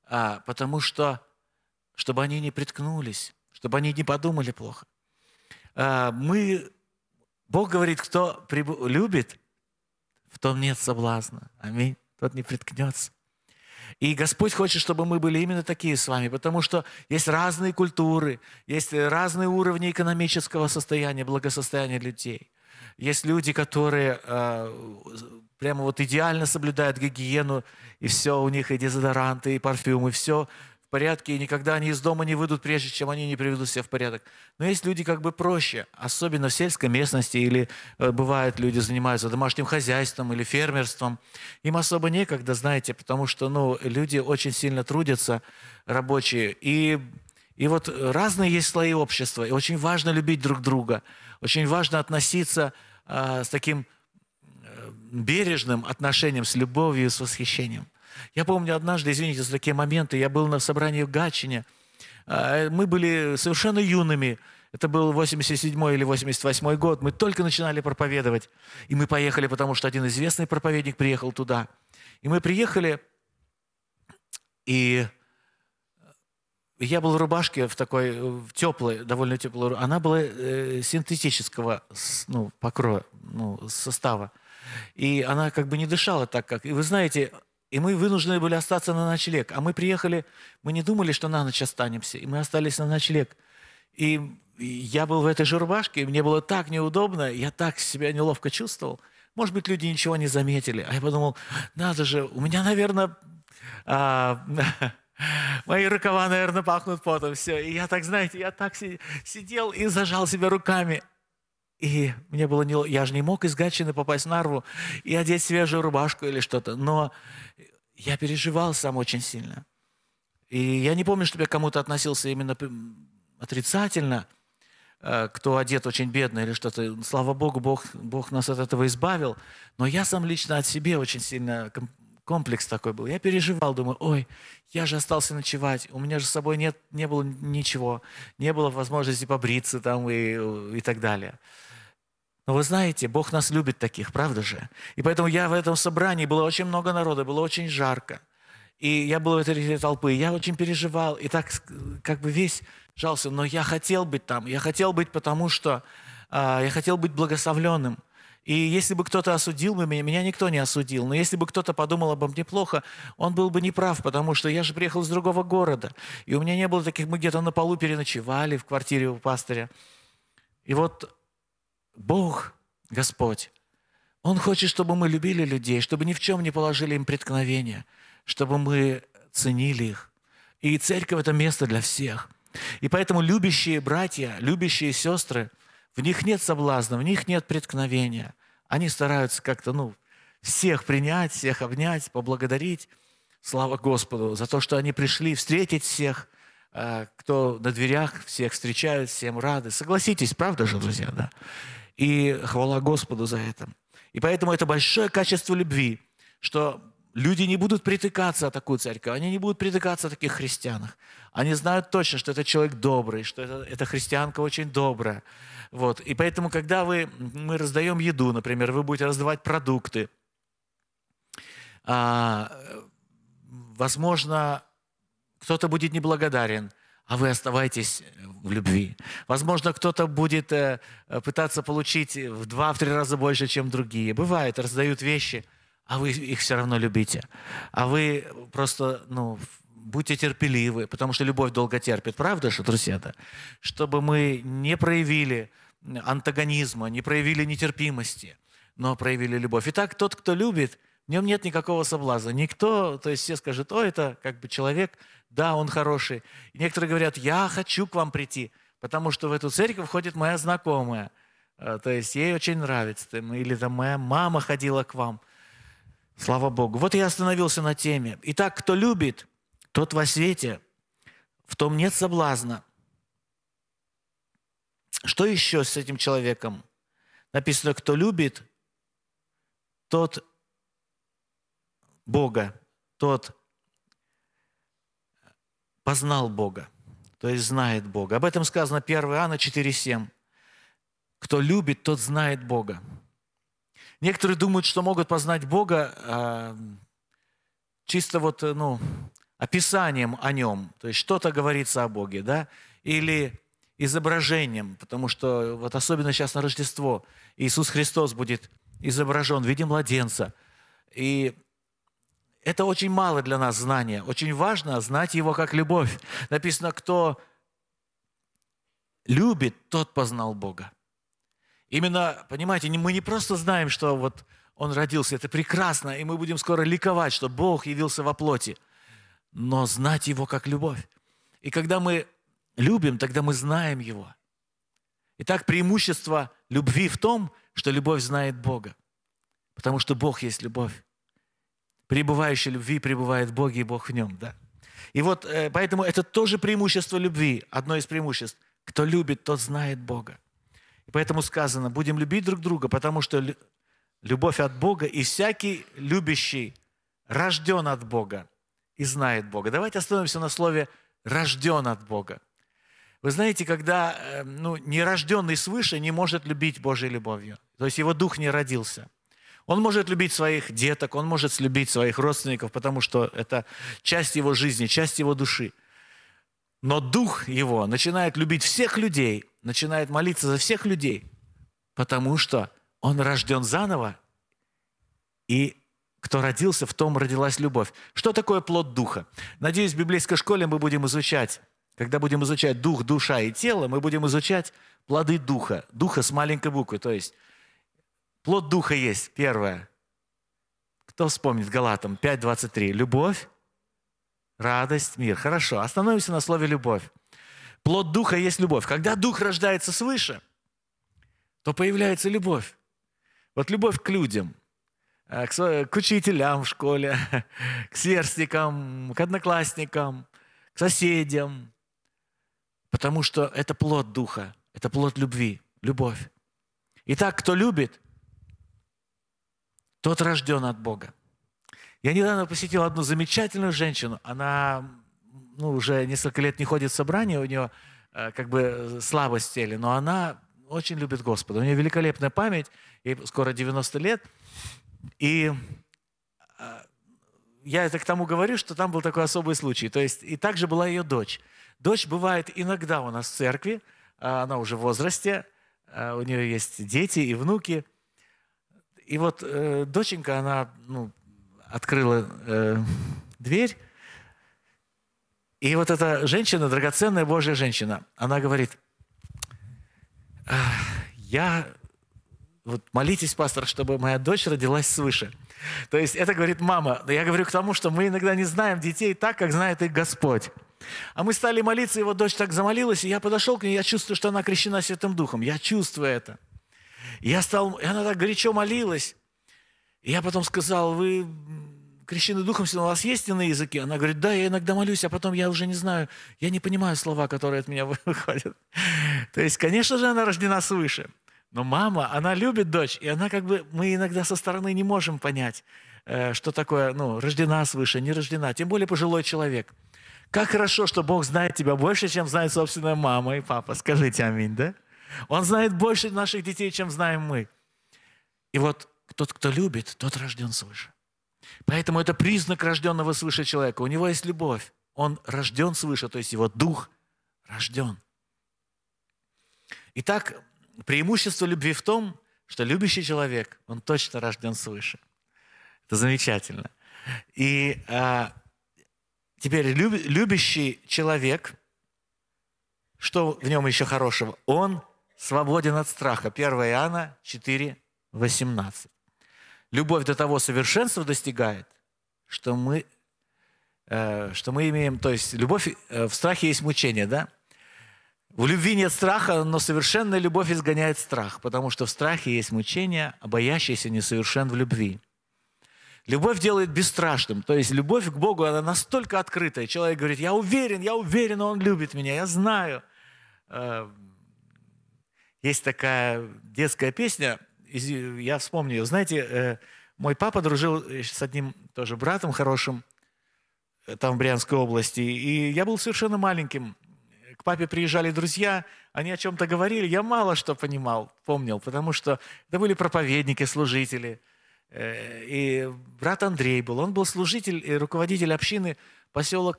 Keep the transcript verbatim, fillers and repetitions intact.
а, потому что, чтобы они не приткнулись, чтобы они не подумали плохо. А, мы, Бог говорит, кто прибу- любит, в том нет соблазна. Аминь. Тот не приткнется. И Господь хочет, чтобы мы были именно такие с вами, потому что есть разные культуры, есть разные уровни экономического состояния, благосостояния людей. Есть люди, которые э, прямо вот идеально соблюдают гигиену, и все у них, и дезодоранты, и парфюмы, все в порядке, и никогда они из дома не выйдут, прежде чем они не приведут себя в порядок. Но есть люди как бы проще, особенно в сельской местности, или э, бывает, люди занимаются домашним хозяйством или фермерством. Им особо некогда, знаете, потому что ну, люди очень сильно трудятся, рабочие, и и вот разные есть слои общества, и очень важно любить друг друга, очень важно относиться э, с таким э, бережным отношением, с любовью, с восхищением. Я помню однажды, извините за такие моменты, я был на собрании в Гатчине, э, мы были совершенно юными, это был восемьдесят седьмой или восемьдесят восьмой год, мы только начинали проповедовать, и мы поехали, потому что один известный проповедник приехал туда. И мы приехали, и я был в рубашке в такой в теплой, довольно теплой. Она была э, синтетического ну, покроя, ну, состава. И она как бы не дышала так, как... И вы знаете, и мы вынуждены были остаться на ночлег. А мы приехали, мы не думали, что на ночь останемся. И мы остались на ночлег. И я был в этой же рубашке, и мне было так неудобно, я так себя неловко чувствовал. Может быть, люди ничего не заметили. А я подумал, надо же, у меня, наверное... А, мои рукава, наверное, пахнут потом. Все. И я так, знаете, я так сидел и зажал себя руками. И мне было не... Я же не мог из Гатчины попасть в Нарву и одеть свежую рубашку или что-то. Но я переживал сам очень сильно. И я не помню, чтобы я кому-то относился именно отрицательно, кто одет очень бедно или что-то. Слава Богу, Бог, Бог нас от этого избавил. Но я сам лично от себя очень сильно... Комплекс такой был. Я переживал, думаю, ой, я же остался ночевать, у меня же с собой нет, не было ничего, не было возможности побриться там и, и так далее. Но вы знаете, Бог нас любит таких, правда же? И поэтому я в этом собрании, было очень много народа, было очень жарко. И я был в этой толпы, я очень переживал, и так как бы весь жался. Но я хотел быть там, я хотел быть, потому что а, я хотел быть благословленным. И если бы кто-то осудил бы меня, меня никто не осудил. Но если бы кто-то подумал обо мне плохо, он был бы неправ, потому что я же приехал из другого города. И у меня не было таких, мы где-то на полу переночевали в квартире у пастыря. И вот Бог, Господь, Он хочет, чтобы мы любили людей, чтобы ни в чем не положили им преткновения, чтобы мы ценили их. И церковь – это место для всех. И поэтому любящие братья, любящие сестры, в них нет соблазна, в них нет преткновения. Они стараются как-то, ну, всех принять, всех обнять, поблагодарить. Слава Господу за то, что они пришли встретить всех, кто на дверях, всех встречают, всем рады. Согласитесь, правда же, друзья, да? И хвала Господу за это. И поэтому это большое качество любви, что люди не будут притыкаться о такую церковь, они не будут притыкаться о таких христианах. Они знают точно, что это человек добрый, что это, эта христианка очень добрая. Вот. И поэтому, когда вы, мы раздаем еду, например, вы будете раздавать продукты, а, возможно, кто-то будет неблагодарен, а вы оставайтесь в любви. Возможно, кто-то будет э, пытаться получить в два-три раза больше, чем другие. Бывает, раздают вещи, а вы их все равно любите. А вы просто, ну, будьте терпеливы, потому что любовь долго терпит. Правда же, друзья? Да? Чтобы мы не проявили антагонизма, не проявили нетерпимости, но проявили любовь. Итак, тот, кто любит, в нем нет никакого соблазна. Никто, то есть все скажут, о, это как бы человек, да, он хороший. И некоторые говорят, я хочу к вам прийти, потому что в эту церковь ходит моя знакомая. То есть ей очень нравится. Или там моя мама ходила к вам. Слава Богу. Вот я остановился на теме. Итак, кто любит, тот во свете, в том нет соблазна. Что еще с этим человеком? Написано, кто любит, тот Бога, тот познал Бога, то есть знает Бога. Об этом сказано первое Иоанна четыре семь. Кто любит, тот знает Бога. Некоторые думают, что могут познать Бога а, чисто вот, ну, описанием о нем, то есть что-то говорится о Боге, да, или изображением, потому что вот особенно сейчас на Рождество Иисус Христос будет изображен в виде младенца. И это очень мало для нас знания. Очень важно знать Его как любовь. Написано, кто любит, тот познал Бога. Именно, понимаете, мы не просто знаем, что вот Он родился, это прекрасно, и мы будем скоро ликовать, что Бог явился во плоти, но знать Его как любовь. И когда мы любим, тогда мы знаем Его. Итак, преимущество любви в том, что любовь знает Бога, потому что Бог есть любовь. Пребывающий в любви пребывает в Боге, и Бог в нем. Да? И вот поэтому это тоже преимущество любви, одно из преимуществ. Кто любит, тот знает Бога. И поэтому сказано, будем любить друг друга, потому что любовь от Бога, и всякий любящий рожден от Бога и знает Бога. Давайте остановимся на слове «рожден от Бога». Вы знаете, когда ну, нерожденный свыше не может любить Божьей любовью, то есть его дух не родился. Он может любить своих деток, он может любить своих родственников, потому что это часть его жизни, часть его души. Но дух его начинает любить всех людей, начинает молиться за всех людей, потому что он рожден заново, и кто родился, в том родилась любовь. Что такое плод духа? Надеюсь, в библейской школе мы будем изучать, когда будем изучать дух, душа и тело, мы будем изучать плоды духа, духа с маленькой буквы, то есть плод духа есть, первое. Кто вспомнит Галатам пять двадцать три? Любовь, радость, мир. Хорошо, остановимся на слове «любовь». Плод духа есть любовь. Когда дух рождается свыше, то появляется любовь. Вот любовь к людям, к учителям в школе, к сверстникам, к одноклассникам, к соседям. Потому что это плод духа, это плод любви, любовь. Итак, кто любит, тот рожден от Бога. Я недавно посетил одну замечательную женщину. Она ну, уже несколько лет не ходит в собрание, у нее э, как бы слабость в теле, но она очень любит Господа. У нее великолепная память, ей скоро девяносто лет. И э, я это к тому говорю, что там был такой особый случай. То есть и также была ее дочь. Дочь бывает иногда у нас в церкви, она уже в возрасте, у нее есть дети и внуки. И вот э, доченька, она ну, открыла э, дверь, и вот эта женщина, драгоценная Божья женщина, она говорит, я, вот молитесь, пастор, чтобы моя дочь родилась свыше. То есть это говорит мама. Я говорю к тому, что мы иногда не знаем детей так, как знает их Господь. А мы стали молиться, его дочь так замолилась, и я подошел к ней, я чувствую, что она крещена Святым Духом. Я чувствую это. И я стал, и она так горячо молилась. И я потом сказал, вы крещены Духом Святым, у вас есть иные языки? Она говорит, да, я иногда молюсь, а потом я уже не знаю, я не понимаю слова, которые от меня выходят. То есть, конечно же, она рождена свыше. Но мама, она любит дочь, и она как бы, мы иногда со стороны не можем понять, что такое, ну, рождена свыше, не рождена, тем более пожилой человек. Как хорошо, что Бог знает тебя больше, чем знает собственная мама и папа. Скажите аминь, да? Он знает больше наших детей, чем знаем мы. И вот тот, кто любит, тот рожден свыше. Поэтому это признак рожденного свыше человека. У него есть любовь. Он рожден свыше, то есть его дух рожден. Итак, преимущество любви в том, что любящий человек, он точно рожден свыше. Это замечательно. И а, теперь люб, любящий человек, что в нем еще хорошего? Он свободен от страха. первое Иоанна четыре восемнадцать. Любовь до того совершенства достигает, что мы, э, что мы имеем, то есть любовь, э, в страхе есть мучение, да? В любви нет страха, но совершенная любовь изгоняет страх, потому что в страхе есть мучение, а боящийся несовершен в любви. Любовь делает бесстрашным, то есть любовь к Богу, она настолько открытая. Человек говорит, я уверен, я уверен, Он любит меня, я знаю. Есть такая детская песня, я вспомню ее. Знаете, мой папа дружил с одним тоже братом хорошим, там в Брянской области, и я был совершенно маленьким. К папе приезжали друзья, они о чем-то говорили, я мало что понимал, помнил, потому что это были проповедники, служители. И брат Андрей был, он был служитель и руководитель общины поселок